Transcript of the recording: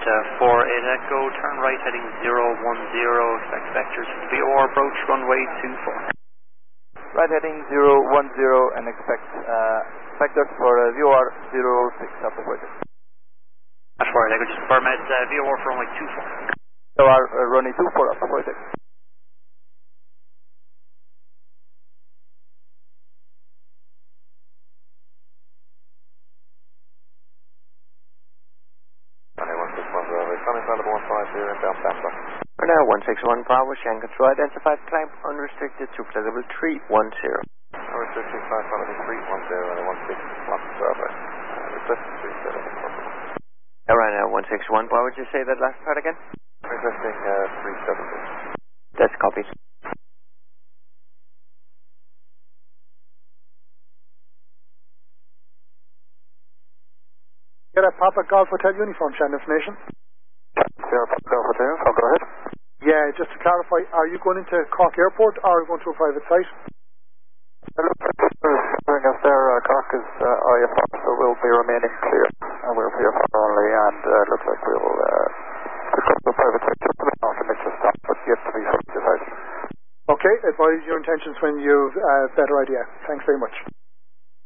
48 Echo, turn right heading 010, expect vectors to be or approach runway 24. Right heading 010 and expect vectors for VOR 06 after approach. That's 48 Echo, just confirm it's VOR for runway 24. VOR runway 24 after approach. We're now 161 Bravo, Shan Control, identified climb unrestricted to flight level 310. Unrestricted climb flight level 310 and 161 Bravo. Requesting 370. Alright, now 161 Bravo, just say that last part again? Requesting 370. That's copied. Get a Papa Golf Hotel uniform, Shan information. Sierra Papa Golf Hotel, go ahead. Yeah, just to clarify, are you going into Cork Airport or are you going to a private site? Showing us there, Cork is IFR, so we'll be remaining clear. We're VFR only, and looks like we'll pick up the private site just about off the Mitchell stop, but yet to be fully decided. Okay, advise your intentions when you've a better idea. Thanks very much.